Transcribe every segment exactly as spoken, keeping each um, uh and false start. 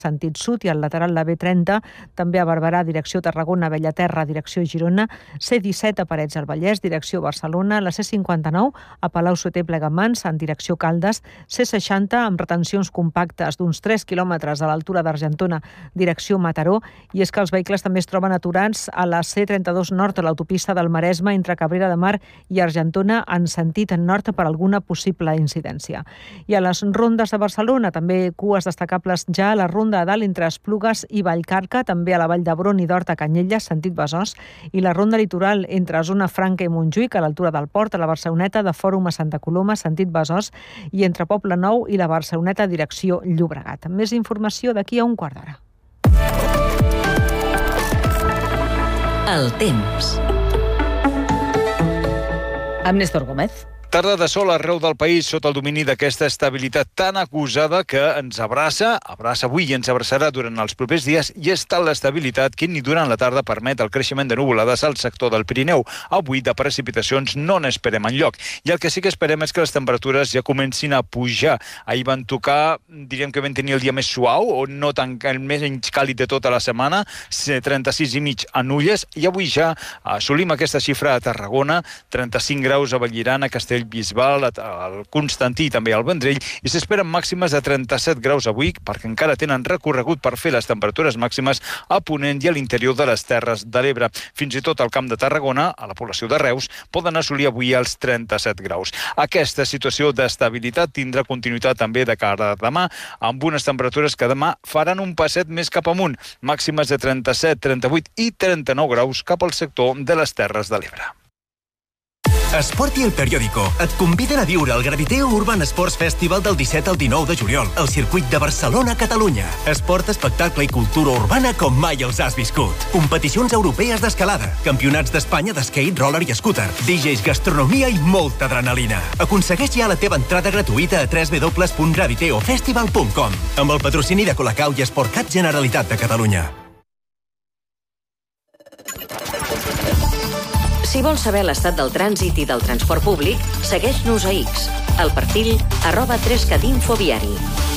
sentit sud, i al lateral la B trenta, també a Barberà, direcció Tarragona, Bellaterra, direcció Girona, C disset a Parets del Vallès, direcció Barcelona, la C cinquanta-nou a Palau-solter Plegamans, en direcció Caldes, C seixanta amb retencions compactes d'uns tres quilòmetres a l'altura d'Argentona, direcció Mataró, i és que els vehicles també es troben aturats a la C trenta-dos nord a l'autopista del Maresme entre Cabrera de Mar i Argentona en sentit nord per alguna possible incidència. I a les rondes de Barcelona també cues destacables ja a la ronda de dalt entre Esplugues i Vallcarca, també a la Vall d'Hebron i d'Hort a Canyelles, sentit Besòs, i la ronda litoral entre Zona Franca i Montjuïc, a l'altura del Port, a la Barceloneta de Fòrum a Santa Coloma, sentit Besòs, i entre Poble Nou i la Barceloneta, direcció Llobregat. Més informació d'aquí a un quart d'hora. El temps. Amb Néstor Gómez. Tarda de sol arreu del país sota el domini d'aquesta estabilitat tan acusada que ens abraça, abraça avui i ens abraçarà durant els propers dies, i és tal l'estabilitat que ni durant la tarda permet el creixement de nuvolades al sector del Pirineu. Avui de precipitacions no n'esperem enlloc, i el que sí que esperem és que les temperatures ja comencin a pujar. Ahir van tocar, diríem que vam tenir el dia més suau, o no tan el més càlid de tota la setmana, trenta-sis i mig a Nulles, i avui ja assolim aquesta xifra a Tarragona, trenta-cinc graus a Vallirana, Castell Bisbal, al Constantí i també al Vendrell, i s'esperen màximes de trenta-set graus avui, perquè encara tenen recorregut per fer les temperatures màximes a Ponent i a l'interior de les Terres de l'Ebre. Fins i tot al Camp de Tarragona, a la població de Reus, poden assolir avui els trenta-set graus. Aquesta situació d'estabilitat tindrà continuïtat també de cara a demà, amb unes temperatures que demà faran un passet més cap amunt, màximes de trenta-set, trenta-vuit i trenta-nou graus cap al sector de les Terres de l'Ebre. Esport i El Periódico et conviden a viure el Graviteo Urban Sports Festival del disset al dinou de juliol al circuit de Barcelona, Catalunya. Esport, espectacle i cultura urbana com mai els has viscut. Competicions europees d'escalada, campionats d'Espanya d'skate, roller i scooter, D Js, gastronomia i molta adrenalina. Aconsegueix ja la teva entrada gratuïta a w w w punt graviteo festival punt com amb el patrocini de Colacau i Esportcat Generalitat de Catalunya. Si vols saber l'estat del trànsit i del transport públic, segueix-nos a X, al perfil arroba trescat info viari.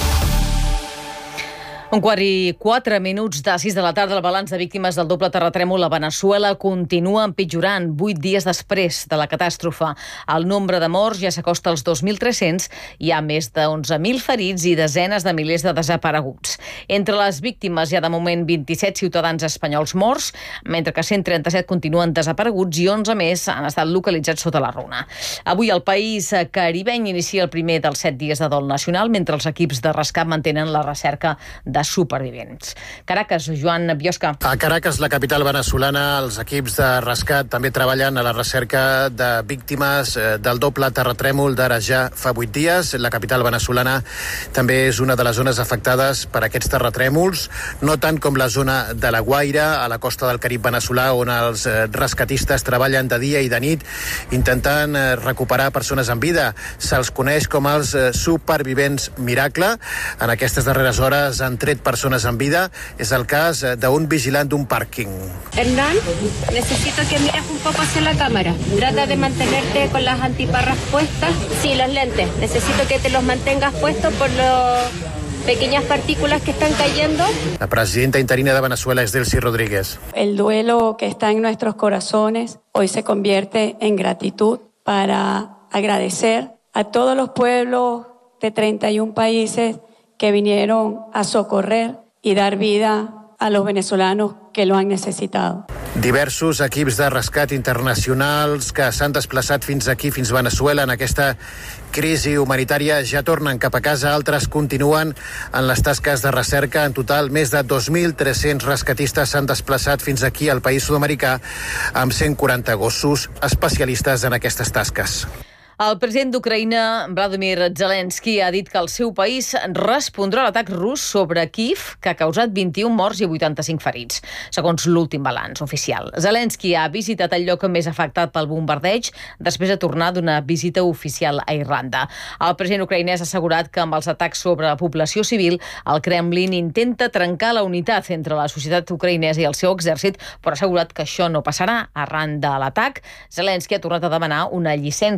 Un quart i quatre minuts de sis de la tarda, el balanç de víctimes del doble terratrèmol a Veneçuela continua empitjorant vuit dies després de la catàstrofe. El nombre de morts ja s'acosta als dos mil tres-cents, hi ha més d'onze mil ferits i desenes de milers de desapareguts. Entre les víctimes hi ha de moment vint-i-set ciutadans espanyols morts, mentre que cent trenta-set continuen desapareguts i onze més han estat localitzats sota la runa. Avui el país caribeny inicia el primer dels set dies de dol nacional, mentre els equips de rescat mantenen la recerca de supervivents. Caracas, Joan Biosca. A Caracas, la capital venezolana, els equips de rescat també treballen a la recerca de víctimes del doble terratrèmol d'ara ja fa vuit dies. La capital venezolana també és una de les zones afectades per aquests terratrèmols, no tant com la zona de la Guaira, a la costa del Carib venezolà, on els rescatistes treballen de dia i de nit intentant recuperar persones en vida. Se'ls coneix com els supervivents miracle. En aquestes darreres hores han tret persones en vida. És el cas d'un vigilant d'un pàrquing. Hernán, necesito que mires un poco hacia la cámara. Trata de mantenerte con las antiparras puestas. Sí, los lentes. Necesito que te los mantengas puestos por los pequeñas partículas que están cayendo. La presidenta interina de Venezuela es Delcy Rodríguez. El duelo que está en nuestros corazones hoy se convierte en gratitud para agradecer a todos los pueblos de treinta y un países que vinieron a socorrer y dar vida a los venezolanos que lo han necesitado. Diversos equips de rescat internacionals que s'han desplaçat fins aquí, fins Veneçuela, en aquesta crisi humanitària, ja tornen cap a casa. Altres continuen en les tasques de recerca. En total, més de dos mil tres-cents rescatistes s'han desplaçat fins aquí al país sud-americà amb cent quaranta gossos especialistes en aquestes tasques. El president d'Ucraïna, Vladimir Zelensky, ha dit que el seu país respondrà a l'atac rus sobre Kíev, que ha causat vint-i-un morts i vuitanta-cinc ferits, segons l'últim balanç oficial. Zelensky ha visitat el lloc més afectat pel bombardeig després de tornar d'una visita oficial a Irlanda. El president ucraïnès ha assegurat que amb els atacs sobre la població civil, el Kremlin intenta trencar la unitat entre la societat ucraïnesa i el seu exèrcit, però ha assegurat que això no passarà. Arran de l'atac, Zelensky ha tornat a demanar una llicència als Estats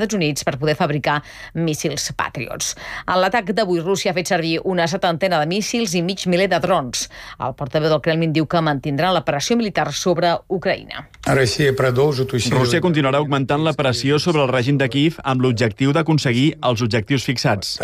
Estats Units per poder fabricar míssils Patriots. En l'atac d'avui, Rússia ha fet servir una setantena de míssils i mig miler de drons. El portaveu del Kremlin diu que mantindrà la pressió militar sobre Ucraïna. Rússia continuarà augmentant la pressió sobre el règim de Kíev amb l'objectiu d'aconseguir els objectius fixats.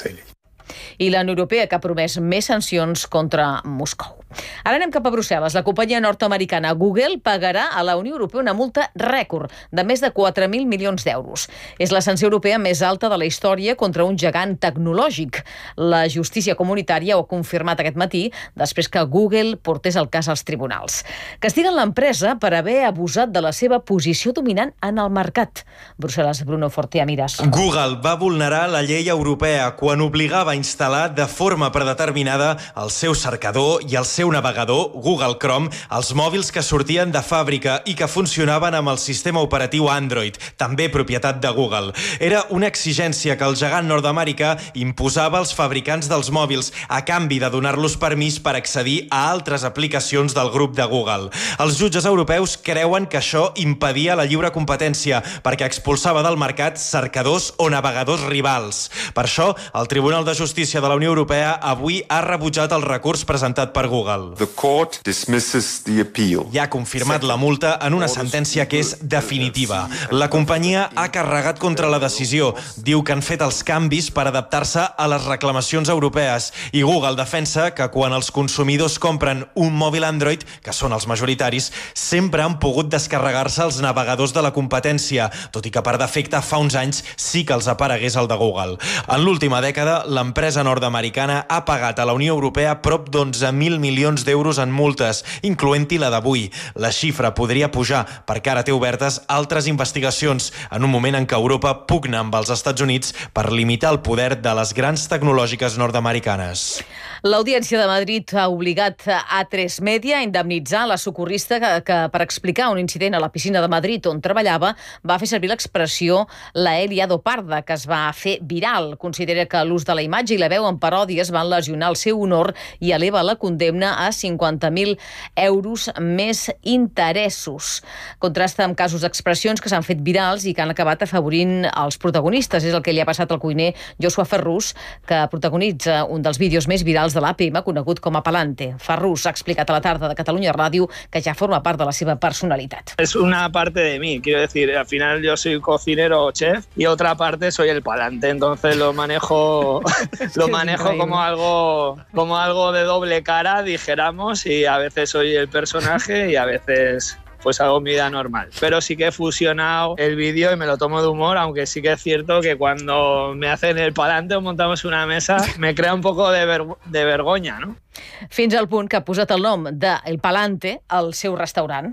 I la Unió Europea, que ha promès més sancions contra Moscou. Ara anem cap a Brussel·les. La companyia nord-americana Google pagarà a la Unió Europea una multa rècord de més de quatre mil milions d'euros. És la sanció europea més alta de la història contra un gegant tecnològic. La justícia comunitària ho ha confirmat aquest matí després que Google portés el cas als tribunals. Castiguen l'empresa per haver abusat de la seva posició dominant en el mercat. Brussel·les, Bruno Fortea, Mires. Google va vulnerar la llei europea quan obligava a instal·lar de forma predeterminada el seu cercador i el seu navegador, Google Chrome, als mòbils que sortien de fàbrica i que funcionaven amb el sistema operatiu Android, també propietat de Google. Era una exigència que el gegant nord-americà imposava als fabricants dels mòbils a canvi de donar-los permís per accedir a altres aplicacions del grup de Google. Els jutges europeus creuen que això impedia la lliure competència perquè expulsava del mercat cercadors o navegadors rivals. Per això, el Tribunal de Justícia de la Unió Europea avui ha rebutjat el recurs presentat per Google. The court dismisses the appeal. Ja ha confirmat la multa en una sentència que és definitiva. La companyia ha carregat contra la decisió. Diu que han fet els canvis per adaptar-se a les reclamacions europees i Google defensa que quan els consumidors compren un mòbil Android, que són els majoritaris, sempre han pogut descarregar-se els navegadors de la competència, tot i que per defecte fa uns anys sí que els aparegués el de Google. En l'última dècada, l'empresa nord-americana ha pagat a la Unió Europea prop d'onze mil milions d'euros en multes, incloent-hi la d'avui. La xifra podria pujar perquè ara té obertes altres investigacions en un moment en què Europa pugna amb els Estats Units per limitar el poder de les grans tecnològiques nord-americanes. L'Audiència de Madrid ha obligat a tres Media a indemnitzar la socorrista que, que per explicar un incident a la piscina de Madrid on treballava va fer servir l'expressió la he liado parda, que es va fer viral. Considera que l'ús de la imatge i la veu en paròdies van lesionar el seu honor i eleva la condemna a cinquanta mil euros més interessos. Contrasta amb casos d'expressions que s'han fet virals i que han acabat afavorint els protagonistes. És el que li ha passat al cuiner Joshua Ferrus, que protagonitza un dels vídeos més virals de l'A P M, conegut com a Palante. Ferrus ha explicat a la tarda de Catalunya Ràdio que ja forma part de la seva personalitat. Es una parte de mí, quiero decir, al final yo soy cocinero o chef y otra parte soy el Palante, entonces lo manejo lo manejo como algo como algo de doble cara, dijéramos, y a veces soy el personaje y a veces pues hago mi vida normal. Pero sí que he fusionado el vídeo y me lo tomo de humor, aunque sí que es cierto que cuando me hacen el Palante o montamos una mesa, me crea un poco de, ver de vergonya, no? Fins al punt que ha posat el nom de El Palante al seu restaurant.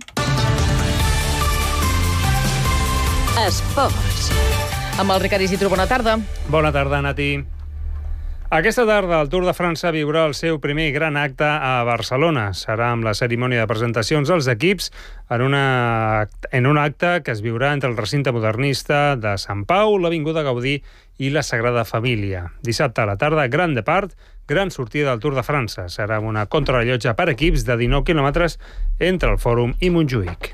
Esports. Amb el Ricard Isidro, bona tarda. Bona tarda, Nati. Aquesta tarda el Tour de França viurà el seu primer gran acte a Barcelona. Serà amb la cerimònia de presentacions dels equips en, una, en un acte que es viurà entre el recinte modernista de Sant Pau, l'Avinguda Gaudí i la Sagrada Família. Dissabte a la tarda, gran depart, gran sortida del Tour de França. Serà una contrarellotge per equips de dinou quilòmetres entre el Fòrum i Montjuïc.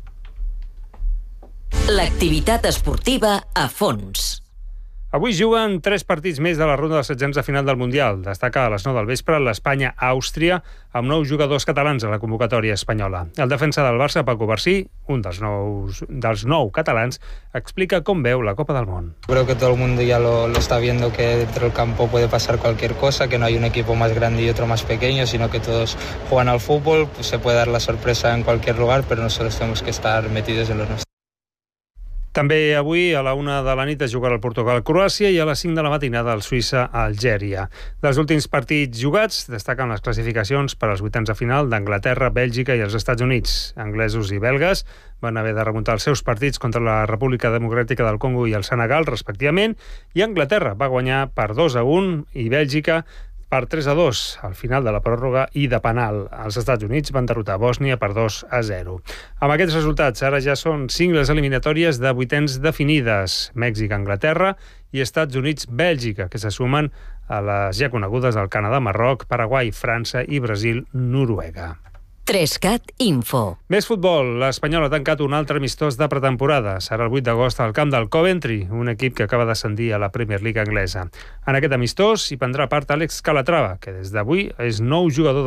L'activitat esportiva a fons. Avui juguen tres partits més de la ronda de setzents de final del Mundial. Destaca a les nou del vespre l'Espanya-Àustria amb nou jugadors catalans a la convocatòria espanyola. El defensa del Barça, Paco Barcí, un dels, nous, dels nou catalans, explica com veu la Copa del Món. Creo que todo el mundo ya lo, lo está viendo, que dentro del campo puede pasar cualquier cosa, que no hay un equipo más grande y otro más pequeño, sino que todos juegan al fútbol, pues se puede dar la sorpresa en cualquier lugar, pero nosotros tenemos que estar metidos en lo nuestro. També avui a la una de la nit es jugarà el Portugal-Croàcia i a les cinc de la matinada el Suïssa-Algèria. Dels últims partits jugats destaquen les classificacions per als vuitens de final d'Anglaterra, Bèlgica i els Estats Units. Anglesos i belgues van haver de remuntar els seus partits contra la República Democràtica del Congo i el Senegal, respectivament, i Anglaterra va guanyar per dos a un i Bèlgica per tres a dos al final de la pròrroga i de penal. Els Estats Units van derrotar Bòsnia per dos a zero. Amb aquests resultats, ara ja són cinc les eliminatòries de vuitens definides. Mèxic, Anglaterra i Estats Units, Bèlgica, que se sumen a les ja conegudes del Canadà, Marroc, Paraguai, França i Brasil, Noruega. Trescat Info. Més futbol. L'Espanyol ha tancat un altre amistós de pretemporada. Serà el vuit d'agost al camp del Coventry, un equip que acaba d'ascendir a la Premier League anglesa. En aquest amistós hi prendrà part Àlex Calatrava, que des d'avui és nou jugador